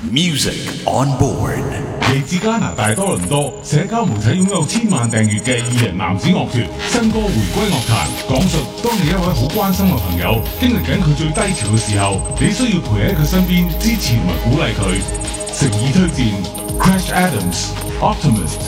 Music on board。 嚟自加拿大多倫多，社交媒體擁有1000萬訂閱嘅2人男子樂團，新歌回歸樂壇，講述當你一位好關心嘅朋友經歷緊佢最低潮嘅時候，你需要陪喺佢身邊支持同埋鼓勵佢。誠意推薦 Crash Adams Optimist。